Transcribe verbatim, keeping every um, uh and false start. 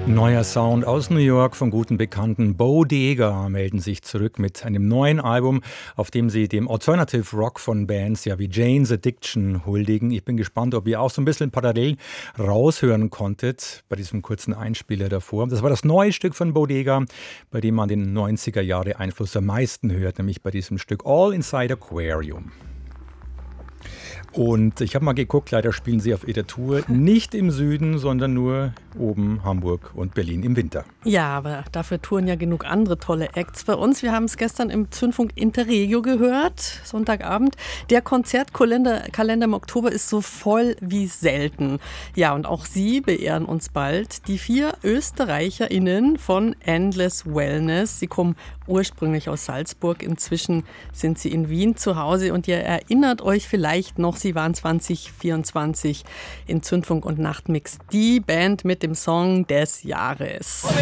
Neuer Sound aus New York von guten Bekannten Bodega melden sich zurück mit einem neuen Album, auf dem sie dem Alternative Rock von Bands ja wie Jane's Addiction huldigen. Ich bin gespannt, ob ihr auch so ein bisschen parallel raushören konntet bei diesem kurzen Einspieler davor. Das war das neue Stück von Bodega, bei dem man den neunziger Jahre Einfluss am meisten hört, nämlich bei diesem Stück All Inside Aquarium. Und ich habe mal geguckt, leider spielen sie auf ihrer Tour nicht im Süden, sondern nur oben Hamburg und Berlin im Winter. Ja, aber dafür touren ja genug andere tolle Acts bei uns. Wir haben es gestern im Zündfunk Interregio gehört, Sonntagabend. Der Konzertkalender Kalender im Oktober ist so voll wie selten. Ja, und auch Sie beehren uns bald. Die vier ÖsterreicherInnen von Endless Wellness. Sie kommen ursprünglich aus Salzburg. Inzwischen sind sie in Wien zu Hause und ihr erinnert euch vielleicht noch, sie waren zwanzig vierundzwanzig in Zündfunk und Nachtmix die Band mit dem Song des Jahres.